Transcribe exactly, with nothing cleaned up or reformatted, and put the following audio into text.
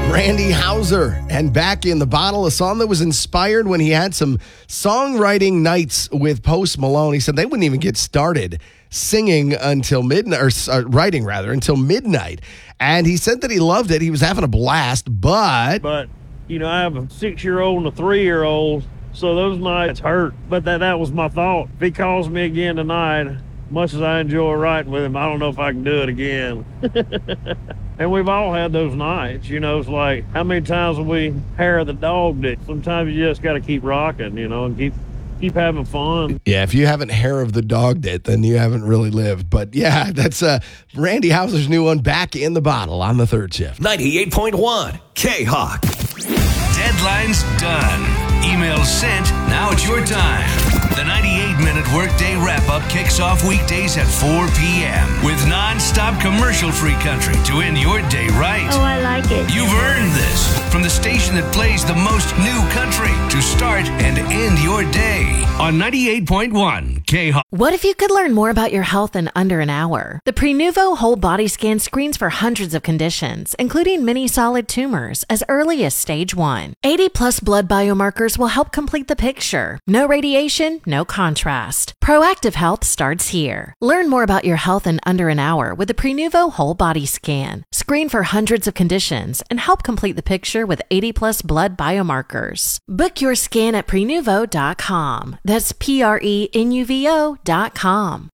Randy Houser and Back in the Bottle, a song that was inspired when he had some songwriting nights with Post Malone. He said they wouldn't even get started singing until midnight, or uh, writing rather, until midnight. And he said that he loved it. He was having a blast, but... But, you know, I have a six-year-old and a three-year-old, so those nights hurt. But that, that was my thought. If he calls me again tonight, much as I enjoy writing with him, I don't know if I can do it again. And we've all had those nights, you know. It's like, how many times have we hair of the dog dick? Sometimes you just got to keep rocking, you know, and keep keep having fun. Yeah, if you haven't hair of the dog it, then you haven't really lived. But yeah, that's uh, Randy Houser's new one, Back in the Bottle, on the third shift. ninety-eight point one K-Hawk. Deadline's done. Email sent. Now it's your time. The ninety-eight minute workday wrap-up kicks off weekdays at four p.m. with non-stop commercial-free country to end your day right. Oh, I like it. You've earned this from the station that plays the most new country to start and end your day on ninety-eight point one K-Hawk. What if you could learn more about your health in under an hour? The Prenuvo Whole Body Scan screens for hundreds of conditions, including many solid tumors, as early as stage one. eighty plus blood biomarkers will help complete the picture. No radiation, no contrast. Proactive health starts here. Learn more about your health in under an hour with the Prenuvo Whole Body Scan. Screen for hundreds of conditions and help complete the picture with eighty plus blood biomarkers. Book your scan at prenuvo dot com. That's P R E N U V O dot com.